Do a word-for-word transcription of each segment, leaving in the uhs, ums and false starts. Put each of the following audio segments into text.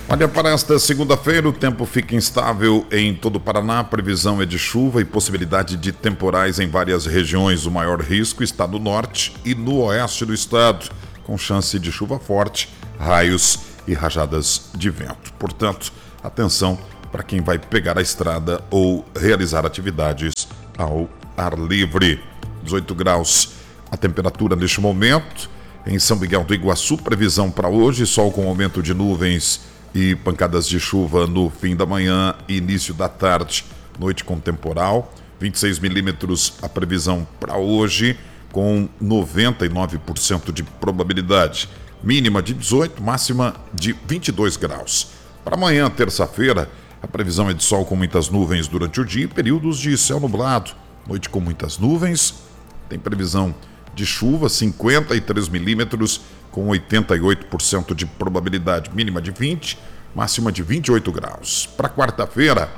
Olha, para esta segunda-feira o tempo fica instável em todo o Paraná, a previsão é de chuva e possibilidade de temporais em várias regiões. O maior risco está no norte e no oeste do estado, com chance de chuva forte, raios e rajadas de vento. Portanto, atenção para quem vai pegar a estrada ou realizar atividades ao ar livre. dezoito graus a temperatura neste momento. Em São Miguel do Iguaçu, previsão para hoje, sol com aumento de nuvens e pancadas de chuva no fim da manhã e início da tarde, noite com temporal, vinte e seis milímetros a previsão para hoje, com noventa e nove por cento de probabilidade, mínima de dezoito, máxima de vinte e dois graus. Para amanhã, terça-feira, a previsão é de sol com muitas nuvens durante o dia e períodos de céu nublado, noite com muitas nuvens, tem previsão de chuva, cinquenta e três milímetros, com oitenta e oito por cento de probabilidade, mínima de vinte, máxima de vinte e oito graus. Para quarta-feira,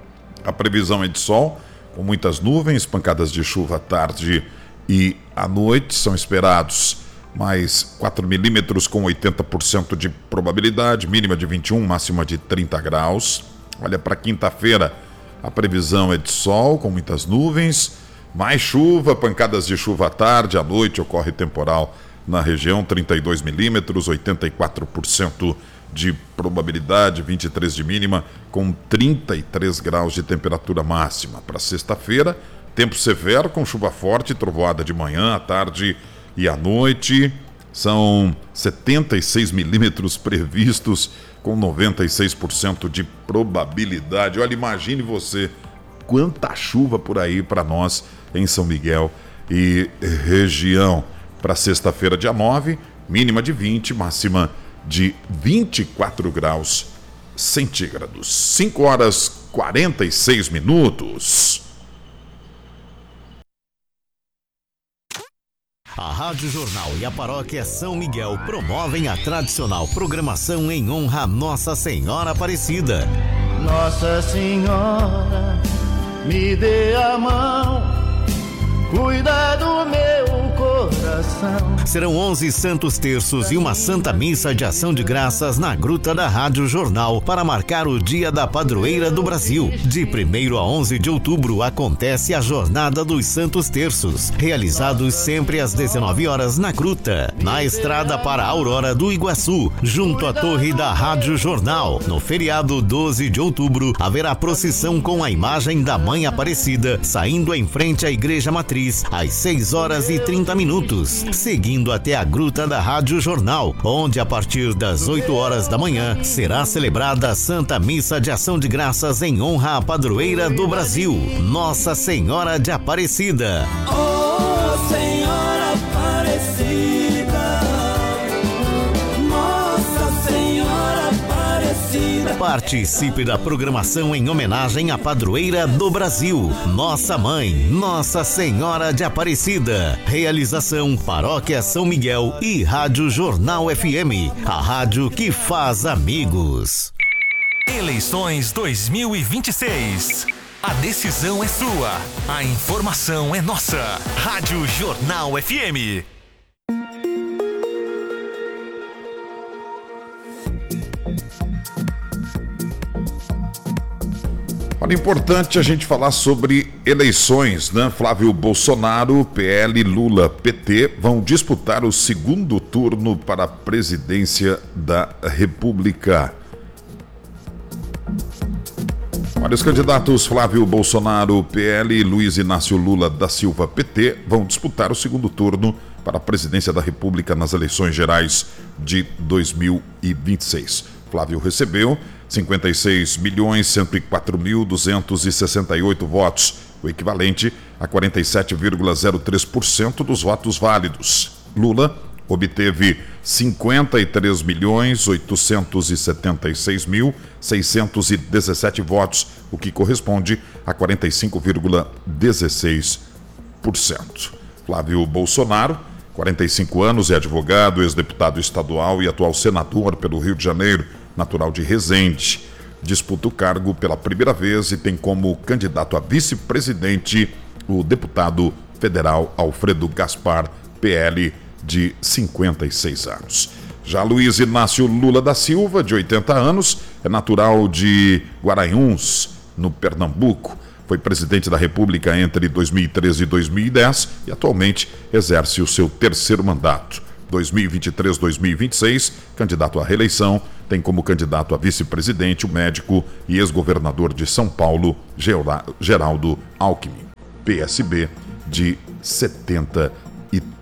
a previsão é de sol, com muitas nuvens, pancadas de chuva à tarde e à noite, são esperados mais quatro milímetros, com oitenta por cento de probabilidade, mínima de vinte e um, máxima de trinta graus. Olha, para quinta-feira, a previsão é de sol, com muitas nuvens, mais chuva, pancadas de chuva à tarde, à noite ocorre temporal na região, trinta e dois milímetros, oitenta e quatro por cento de probabilidade, vinte e três de mínima, com trinta e três graus de temperatura máxima. Para sexta-feira, tempo severo com chuva forte, trovoada de manhã, à tarde e à noite. São setenta e seis milímetros previstos, com noventa e seis por cento de probabilidade. Olha, imagine você quanta chuva por aí para nós em São Miguel e região. Para sexta-feira, dia nove, mínima de vinte, máxima de vinte e quatro graus centígrados. cinco horas e quarenta e seis minutos. A Rádio Jornal e a Paróquia São Miguel promovem a tradicional programação em honra a Nossa Senhora Aparecida. Nossa Senhora, me dê a mão, cuida do meu coração. Serão onze santos terços e uma santa missa de ação de graças na Gruta da Rádio Jornal para marcar o Dia da Padroeira do Brasil. De primeiro a onze de outubro acontece a Jornada dos Santos Terços, realizados sempre às dezenove horas na Gruta, na estrada para a Aurora do Iguaçu, junto à torre da Rádio Jornal. No feriado doze de outubro haverá procissão com a imagem da Mãe Aparecida, saindo em frente à Igreja Matriz às seis horas e trinta minutos, seguindo até a Gruta da Rádio Jornal, onde a partir das oito horas da manhã será celebrada a Santa Missa de Ação de Graças em honra à Padroeira do Brasil, Nossa Senhora de Aparecida. Oh, Senhora Aparecida, Nossa Senhora Aparecida. Participe da programação em homenagem à Padroeira do Brasil, Nossa Mãe, Nossa Senhora de Aparecida. Realização Paróquia São Miguel e Rádio Jornal F M, a rádio que faz amigos. Eleições dois mil e vinte e seis. A decisão é sua, a informação é nossa. Rádio Jornal F M. Olha, importante a gente falar sobre eleições, né? Flávio Bolsonaro, P L, Lula, P T vão disputar o segundo turno para a presidência da República. Olha, os candidatos Flávio Bolsonaro, P L, e Luiz Inácio Lula da Silva, P T, vão disputar o segundo turno para a presidência da República nas eleições gerais de dois mil e vinte e seis. Flávio recebeu cinquenta e seis milhões cento e quatro mil duzentos e sessenta e oito votos, o equivalente a quarenta e sete vírgula zero três por cento dos votos válidos. Lula obteve cinquenta e três milhões oitocentos e setenta e seis mil seiscentos e dezessete votos, o que corresponde a quarenta e cinco vírgula dezesseis por cento. Flávio Bolsonaro, quarenta e cinco anos, é advogado, ex-deputado estadual e atual senador pelo Rio de Janeiro, natural de Resende. Disputa o cargo pela primeira vez e tem como candidato a vice-presidente o deputado federal Alfredo Gaspar, P L, de cinquenta e seis anos. Já Luiz Inácio Lula da Silva, de oitenta anos, é natural de Guaranhuns, no Pernambuco. Foi presidente da República entre dois mil e treze e dois mil e dez e atualmente exerce o seu terceiro mandato. dois mil e vinte e três a dois mil e vinte e seis, candidato à reeleição, tem como candidato a vice-presidente o médico e ex-governador de São Paulo, Geraldo Alckmin, P S B, de setenta e